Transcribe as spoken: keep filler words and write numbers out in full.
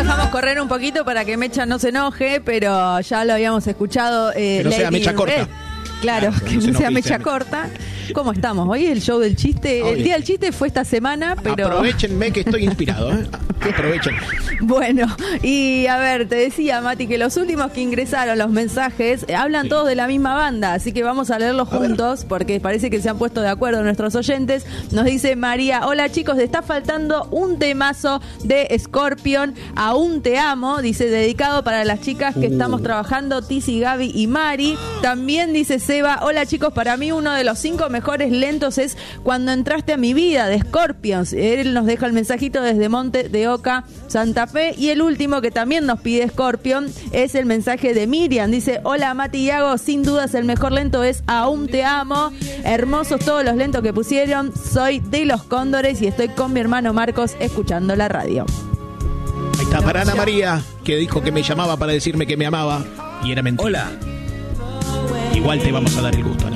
dejamos correr un poquito para que Mecha no se enoje, pero ya lo habíamos escuchado. Eh, que no sea Mecha corta. Claro, claro, que no sea Mecha corta. ¿Cómo estamos? Hoy es el show del chiste. Hoy. El día del chiste fue esta semana, pero... Aprovechenme que estoy inspirado, ¿eh? Aprovechen. Bueno, y a ver, te decía, Mati, que los últimos que ingresaron los mensajes eh, hablan sí. todos de la misma banda, así que vamos a leerlos a juntos, ver. porque parece que se han puesto de acuerdo nuestros oyentes. Nos dice María, hola chicos, está faltando un temazo de Scorpion, Aún te amo, dice, dedicado para las chicas que uh. estamos trabajando, Tizi, Gaby y Mari. También dice Seba, hola chicos, para mí uno de los cinco mejores lentos es Cuando entraste a mi vida, de Scorpions. Él nos deja el mensajito desde Monte de Oca, Santa Fe. Y el último que también nos pide Scorpion es el mensaje de Miriam. Dice, hola Mati y Iago, sin dudas el mejor lento es Aún te amo. Hermosos todos los lentos que pusieron. Soy de Los Cóndores y estoy con mi hermano Marcos escuchando la radio. Ahí está, para Ana María, que dijo que me llamaba para decirme que me amaba y era mentira. Hola. Igual te vamos a dar el gusto.